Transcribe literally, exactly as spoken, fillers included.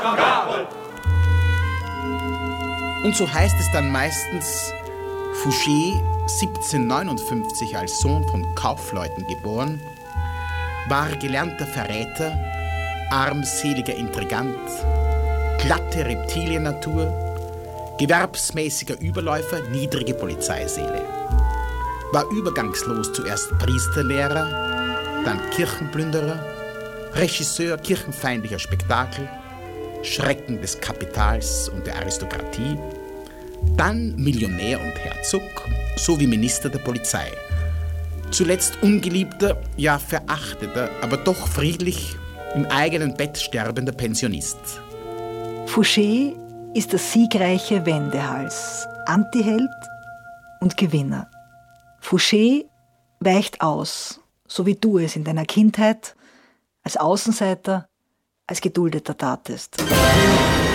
Und so heißt es dann meistens, Fouché, siebzehnhundertneunundfünfzig als Sohn von Kaufleuten geboren, war gelernter Verräter, armseliger Intrigant, glatte Reptiliennatur, gewerbsmäßiger Überläufer, niedrige Polizeiseele. War übergangslos zuerst Priesterlehrer, dann Kirchenplünderer, Regisseur kirchenfeindlicher Spektakel, Schrecken des Kapitals und der Aristokratie, dann Millionär und Herzog sowie Minister der Polizei. Zuletzt ungeliebter, ja verachteter, aber doch friedlich im eigenen Bett sterbender Pensionist. Fouché ist der siegreiche Wendehals, Antiheld und Gewinner. Fouché weicht aus, so wie du es in deiner Kindheit als Außenseiter, als Geduldeter tatest.